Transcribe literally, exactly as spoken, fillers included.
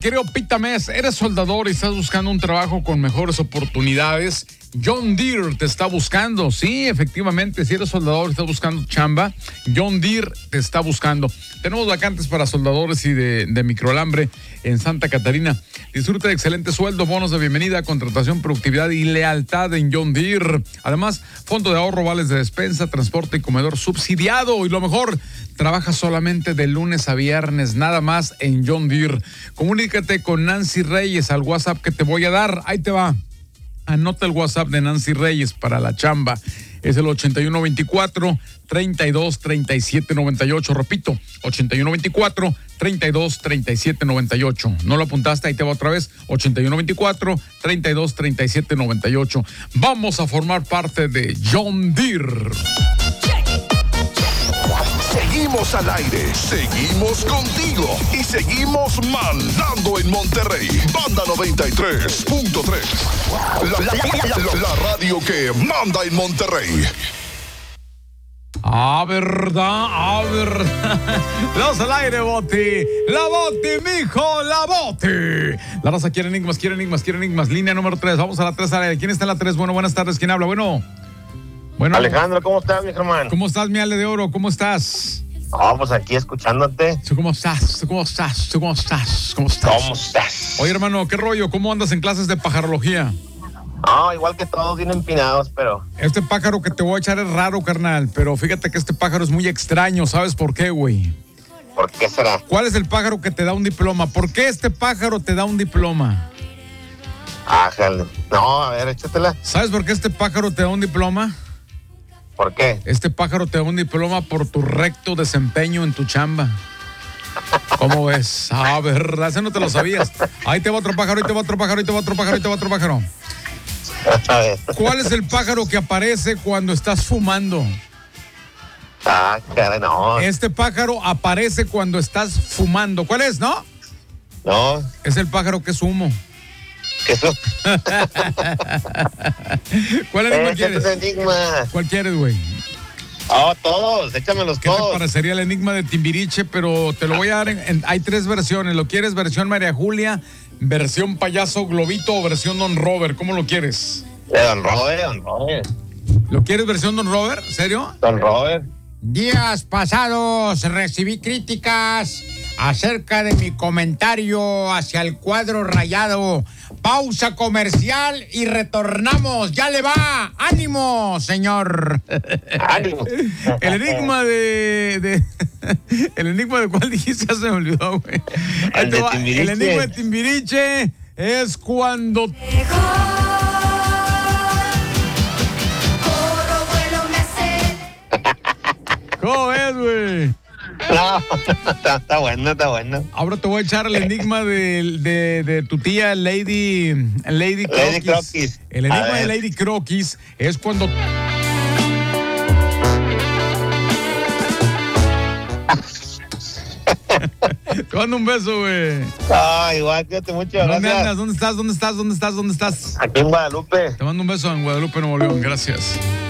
querido Pita Mes, eres soldador y estás buscando un trabajo con mejores oportunidades. John Deere te está buscando. Sí, efectivamente, si eres soldador y estás buscando chamba, John Deere te está buscando. Tenemos vacantes para soldadores y de, de microalambre en Santa Catarina. Disfruta de excelente sueldo, bonos de bienvenida, contratación, productividad y lealtad en John Deere. Además, fondo de ahorro, vales de despensa, transporte y comedor subsidiado. Y lo mejor, trabaja solamente de lunes a viernes, nada más en John Deere. Comunícate con Nancy Reyes al WhatsApp que te voy a dar. Ahí te va. Anota el WhatsApp de Nancy Reyes para la chamba. Es el ochenta y uno veinticuatro, treinta y dos, treinta y siete noventa y ocho. Repito, ochenta y uno veinticuatro, treinta y dos, treinta y siete noventa y ocho. ¿No lo apuntaste? Ahí te va otra vez. ochenta y uno veinticuatro, treinta y dos, treinta y siete noventa y ocho. Vamos a formar parte de John Deere. Seguimos al aire, seguimos contigo y seguimos mandando en Monterrey. Banda noventa y tres punto tres. La, la, la, la, la radio que manda en Monterrey. Ah, verdad, ah, verdad. Los al aire, Boti. La Boti, mijo, la Boti. La raza quiere enigmas, quiere enigmas, quiere enigmas. Línea número tres. Vamos a la tres al aire. ¿Quién está en la tres? Bueno, buenas tardes. ¿Quién habla? Bueno. Bueno. Alejandro, ¿cómo estás, mi hermano? ¿Cómo estás, mi Ale de Oro? ¿Cómo estás? Vamos aquí escuchándote. ¿Cómo estás? ¿Cómo estás? ¿Cómo estás? ¿Cómo estás? ¿Cómo estás? Oye, hermano, ¿qué rollo? ¿Cómo andas en clases de pajarología? Ah, igual que todos, bien empinados, pero... Este pájaro que te voy a echar es raro, carnal, pero fíjate que este pájaro es muy extraño. ¿Sabes por qué, güey? ¿Por qué será? ¿Cuál es el pájaro que te da un diploma? ¿Por qué este pájaro te da un diploma? Ájale. No, a ver, échatela. ¿Sabes por qué este pájaro te da un diploma? ¿Por qué? Este pájaro te da un diploma por tu recto desempeño en tu chamba. ¿Cómo ves? Ah, verdad, ese no te lo sabías. Ahí te va otro pájaro, ahí te va otro pájaro, ahí te va otro pájaro, ahí te va otro pájaro. A ver. ¿Cuál es el pájaro que aparece cuando estás fumando? Ah, caray, no. Este pájaro aparece cuando estás fumando. ¿Cuál es, no? No. Es el pájaro que es humo. Eso. ¿Cuál enigma eh, quieres? Es enigma. ¿Cuál quieres, güey? Oh, todos, échamelos ¿Qué todos. te parecería el enigma de Timbiriche? Pero te lo voy a dar en, en, hay tres versiones. ¿Lo quieres versión María Julia, versión Payaso Globito o versión Don Robert? ¿Cómo lo quieres? De Don Robert, Don Robert. ¿Lo quieres versión Don Robert? ¿Serio? Don Robert. Días pasados recibí críticas acerca de mi comentario hacia el cuadro rayado. Pausa comercial y retornamos. ¡Ya le va! ¡Ánimo, señor! ¡Ánimo! El enigma de... de ¿El enigma de cuál dijiste? Ya se me olvidó, güey. El, de el enigma de Timbiriche es cuando... ¿Cómo ves, güey? No, está, está bueno, está bueno. Ahora te voy a echar el enigma de, de, de tu tía Lady Lady Croquis. Lady Croquis. El enigma de Lady Croquis es cuando... Te mando un beso, güey. Ah, igual, quédate mucho. ¿Dónde Gracias. andas? ¿Dónde estás? ¿Dónde estás? ¿Dónde estás? ¿Dónde estás? Aquí en Guadalupe. Te mando un beso en Guadalupe, Nuevo León. Gracias.